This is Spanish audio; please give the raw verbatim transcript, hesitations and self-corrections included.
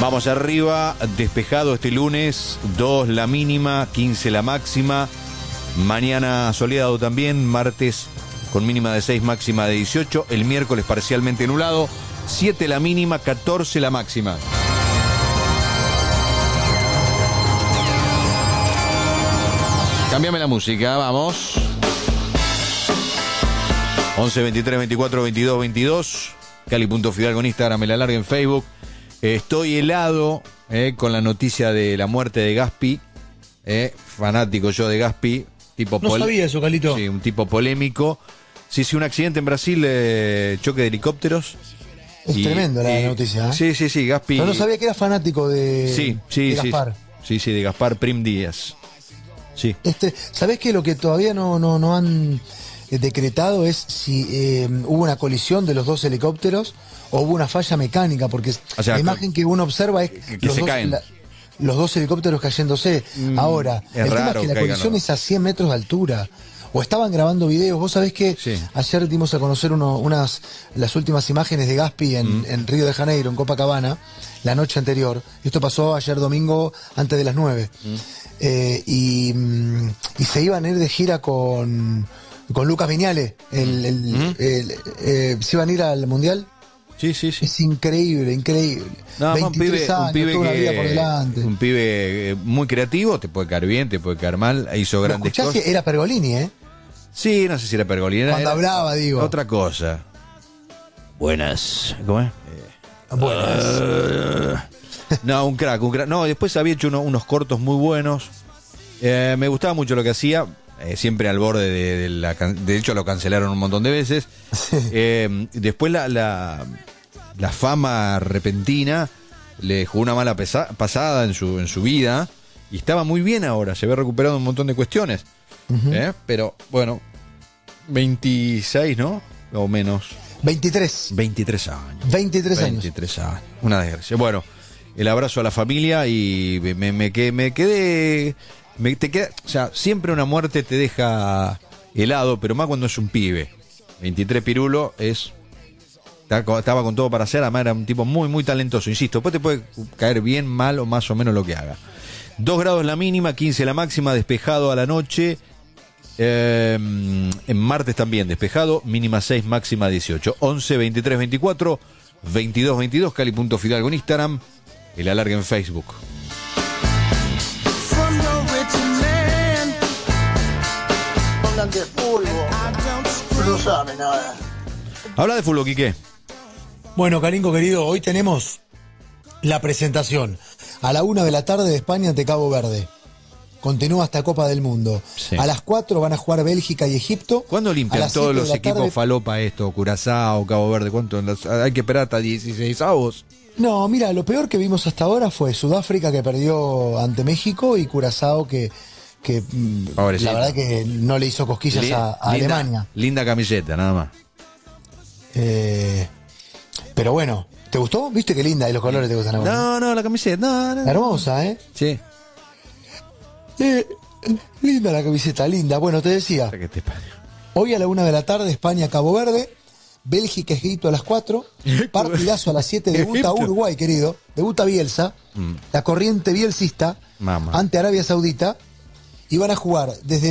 Vamos arriba, despejado este lunes, dos la mínima, quince la máxima. Mañana soleado también, martes con mínima de seis, máxima de dieciocho. El miércoles parcialmente nublado, siete la mínima, catorce la máxima. Cámbiame la música, vamos. once, veintitrés, veinticuatro, veintidós, veintidós. Cali.Fidalgo en Instagram, me la larga en Facebook. Estoy helado eh, con la noticia de la muerte de Gaspi. Eh, fanático yo de Gaspi. Tipo no sabía eso, Calito. Sí, un tipo polémico. Sí, sí, un accidente en Brasil, eh, choque de helicópteros. Es y, tremendo la y, noticia. ¿eh? Sí, sí, sí, Gaspi. Yo no sabía que era fanático de, sí, sí, de Gaspar. Sí, sí, sí, de Gaspar Prim Díaz. Sí. Este, ¿sabés qué? Lo que todavía no, no, no han decretado es si eh, hubo una colisión de los dos helicópteros o hubo una falla mecánica, porque o sea, la imagen que uno observa es que, que los, se dos, caen. La, los dos helicópteros cayéndose. Mm, Ahora, el tema es que la colisión es a cien metros de altura. O estaban grabando videos. Vos sabés que sí. Ayer dimos a conocer uno, unas las últimas imágenes de Gaspi en, mm. en Río de Janeiro, en Copacabana, la noche anterior. Esto pasó ayer domingo antes de las nueve. Mm. Eh, y, y se iban a ir de gira con, con Lucas Viñales. El, el, mm. el, el, eh, se iban a ir al Mundial. Sí, sí, sí. Es increíble, increíble. No, veintitrés un pibe, años, un pibe toda que, una vida por delante. Un pibe muy creativo, te puede caer bien, te puede caer mal, hizo grandes cosas. Que era Pergolini, ¿eh? Sí, no sé si era Pergolini. Cuando era hablaba, digo. Otra cosa. Buenas. ¿Cómo es? Eh, Buenas. Uh, no, un crack, un crack. No, después había hecho uno, unos cortos muy buenos. Eh, me gustaba mucho lo que hacía. Eh, siempre al borde de, de la... De hecho, lo cancelaron un montón de veces. Sí. Eh, después la... la La fama repentina le jugó una mala pesa- pasada en su, en su vida y estaba muy bien ahora, se ve recuperado un montón de cuestiones. Uh-huh. ¿Eh? Pero bueno, veintiséis, ¿no? O menos. veintitrés. veintitrés años. veintitrés años. veintitrés años. Una desgracia. Bueno, el abrazo a la familia y me, me, me, me quedé... Me, te queda, o sea, siempre una muerte te deja helado, pero más cuando es un pibe. veintitrés pirulo es... Estaba con todo para hacer, además era un tipo muy, muy talentoso, insisto. Después te puede caer bien, mal o más o menos lo que haga. dos grados la mínima, quince la máxima, despejado a la noche. Eh, en martes también despejado, mínima seis, máxima dieciocho. once, veintitrés, veinticuatro, veintidós, veintidós, Cali.Fidalgo en Instagram, el alargue en Facebook. Hablan de fútbol, no sabe nada. Habla de fútbol, Quique. Bueno, Carinco querido, hoy tenemos la presentación a la una de la tarde de España ante Cabo Verde. Continúa hasta Copa del Mundo. Sí. A las cuatro van a jugar Bélgica y Egipto. ¿Cuándo limpian todos los equipos tarde... falopa esto? Curazao, Cabo Verde, ¿cuánto? Hay que esperar hasta dieciséis avos. No, mira, lo peor que vimos hasta ahora fue Sudáfrica, que perdió ante México, y Curazao, que, que la verdad que no le hizo cosquillas Lin, a, a linda, Alemania. Linda camiseta, nada más. Eh, pero bueno, ¿te gustó? ¿Viste qué linda? Y los colores te gustan. No, no, no, la camiseta, no, no. Hermosa, ¿eh? Sí. Eh, linda la camiseta, linda. Bueno, te decía. Hoy a la una de la tarde, España, Cabo Verde. Bélgica, Egipto a las cuatro. Partidazo a las siete. Debuta Uruguay, querido. Debuta Bielsa. Mm. La corriente bielsista. Mama. Ante Arabia Saudita. Y van a jugar desde